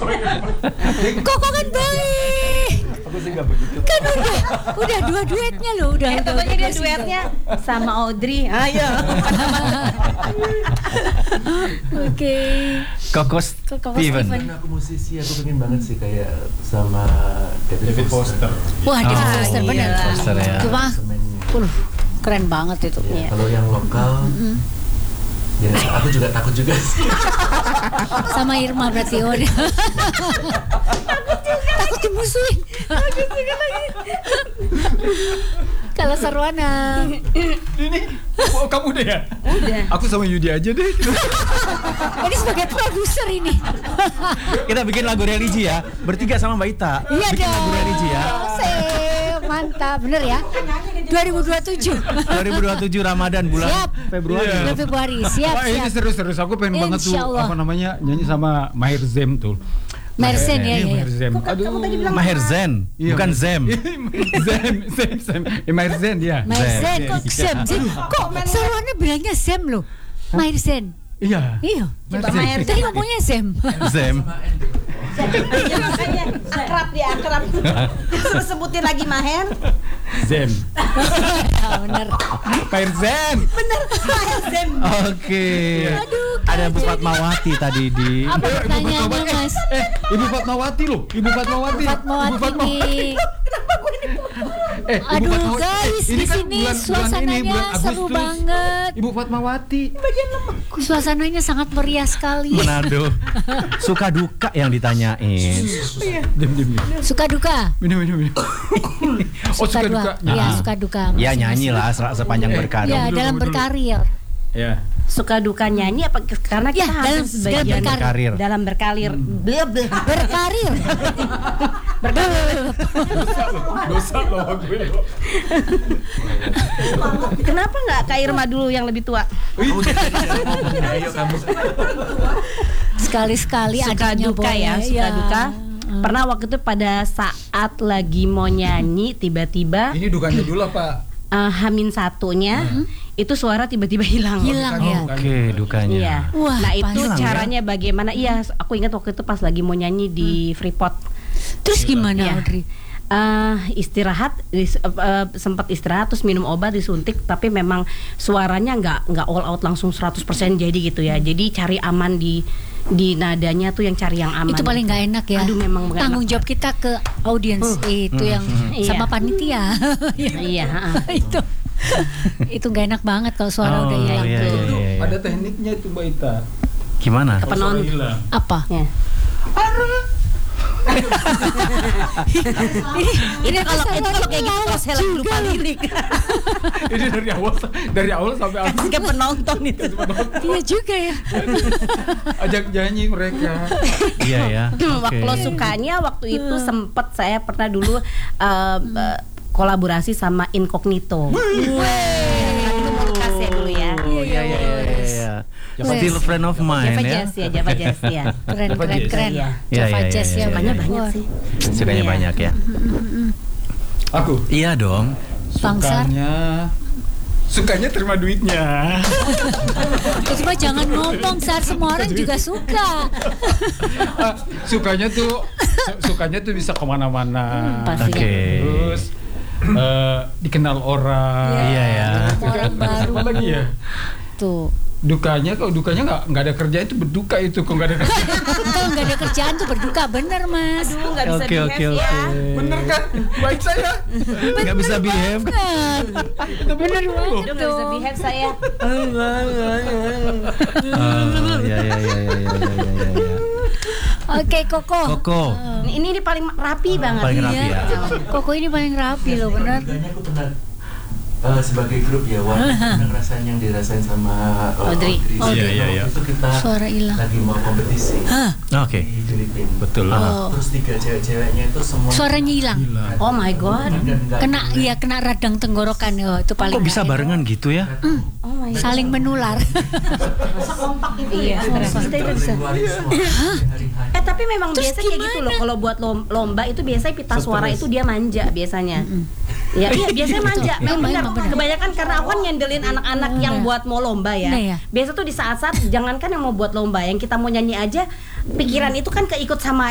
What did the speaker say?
Koko kan baik. Aku sih nggak begitu. Kan udah dua duetnya loh, udah. Tentunya dia duetnya sama Audrey. Ayo. Oke. Koko Koko Steven. Steven. Karena aku musisi, aku pengen banget sih kayak sama David Foster. Wah, David Foster benar. Foster ya. Cuma, Semen- keren banget itu. Ya, kalau yang lokal, ya aku juga takut juga sih. Sama Irma berarti takut dimusuhin. Kalau Sarwana. Ini, oh, kamu udah ya? Udah. Aku sama Yudi aja deh. Ini sebagai produser ini. Kita bikin lagu religi ya. Bertiga sama Mbak Ita. Iya bikin dong. lagu religi ya. Mantap, bener ya. 2027. 2027 Ramadan bulan Siap. Februari. Iya. Bulan Februari. Siap, Wah, ini siap. serius-serius. Aku pengen banget tuh Insya Allah. apa namanya nyanyi sama Maher Zem tuh. Mersen ya, ya. Maher Zem. Kamu tadi bilang Maher Zen, Iya, bukan Zem. Zem. Maher Zen ya. Mersen kok Sem? Kok Sarwana bilangnya Sem loh? Mersen. Iya. Iya. Coba Maher Tadi ngomongnya Sem. Zem. ya, makanya akrab dia akrab. Sebutin lagi Maher. Zem. Ya, bener. Maher Zen. Bener Maher Zem. Oke. Aduh, Ada Bu Fatmawati tadi di. Apa pertanyaannya, Mas? Ibu Fatmawati loh. Ibu Fatmawati. Fatmawati nih. Ibu Aduh Fatmawati. guys, Ini di kan sini bulan suasananya Agustus. seru banget. Ibu Fatmawati. Suasananya sangat meriah sekali. Manado. Suka duka yang ditanyain. Diam. Suka duka. Minum. Oh, suka duka. Iya, suka duka. Ya nyanyi lah sepanjang berkarir. Ya, dalam berkarir. Ya. Suka duka nyanyi apa karena kita Ya, dalam harus sebagian berkarir. dalam berkarir. Berkarir. Dosa loh gue. Kenapa nggak Kak Irma dulu yang lebih tua? Ayo kamu. Sekali-sekali Suka adanya duka boleh. ya, suka duka. Pernah waktu itu pada saat lagi mau nyanyi tiba-tiba Ini dukanya dulu apa? Hamin satunya itu suara tiba-tiba hilang. Hilang ya. Oke, dukanya. Iya. Wah, Nah itu pasti. caranya bagaimana? Iya, aku ingat waktu itu pas lagi mau nyanyi di Freeport. Terus gimana, Iya. Audrey? Istirahat, sempat istirahat terus minum obat disuntik, tapi memang suaranya nggak all out langsung 100% jadi gitu ya. Jadi cari aman di nadanya tuh yang cari yang aman. Itu paling nggak enak ya. Aduh, memang nggak tanggung enak. jawab kita ke audiens itu yang sama Iya. panitia. Iya. Itu nggak enak banget kalau suara udah hilang. iya, tuh. iya, iya. Ada tekniknya itu Mbak Ita. Gimana? Ke penonton. Hilang. Apa? Ya. Itu kalau kayak gitu kalau saya lagi lupa lirik. Ini dari awal sampai habis. Kasih ke penonton itu. Iya juga ya. Ajak nyanyi mereka. Iya ya. Kalau sukanya waktu itu sempet saya pernah dulu kolaborasi sama Incognito. Itu Molukas ya dulu ya. Iya. Still friend of mine Java ya. Jazz ya, Java Jazz ya. Keren. Iya. Java Iya, Jazz iya, ya. Sukanya iya. banyak sih. Sukanya Iya. banyak ya. Aku Iya dong. Bangsar. sukanya terima duitnya. Cuma jangan ngomong, Sar, semua orang juga suka. Sukanya tuh bisa kemana-mana. Pastinya. Oke. Terus dikenal orang. Iya ya. Orang baru. Apa lagi ya? Tuh. Dukanya nggak ada kerjaan itu berduka itu kok nggak ada kerjaan. Kalau nggak ada kerjaan tuh berduka, bener Mas. Aduh, nggak bisa Oke, behave oke, ya. oke. Bener kan? Baik saya. Nggak bisa behave. Bener banget Aduh, nggak bisa tuh. behave saya. Iya. Oke, Koko. Koko. Ini paling rapi banget. Paling rapi ya. Koko ini paling rapi loh, bener. Dukanya aku pernah sebagai grup ya, waktu pernah ngerasain yang dirasain sama Audrey. Iya. Itu kita Suara hilang. lagi mau kompetisi Oke. di Filipina. Betul. Oh. Terus 3 cewek-ceweknya itu semua Suaranya hilang. Oh my god. Kena radang tenggorokan. Oh, itu paling Kok bisa nggak enak. barengan gitu ya? Oh my god. Saling menular. Iya. Kita itu bisa. Tapi memang Terus biasa kayak gitu loh. Kalau buat lomba itu biasanya pita suara itu dia manja biasanya. Iya biasanya manja. Memang benar. benar. Kebanyakan karena aku kan ngandelin anak-anak yang Benar. buat mau lomba ya. Nah, ya. Biasa tuh di saat-saat jangankan yang mau buat lomba, yang kita mau nyanyi aja, pikiran itu kan keikut sama